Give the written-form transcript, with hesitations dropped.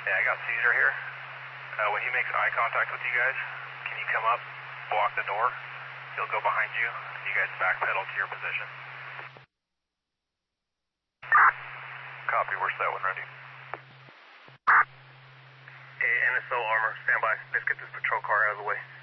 Yeah, I got Caesar here. When he makes eye contact with you guys, can you come up, block the door? He'll go behind you, and you guys backpedal to your position. Copy, where's that one ready? Hey, NSO Armor, stand by. Let's get this patrol car out of the way.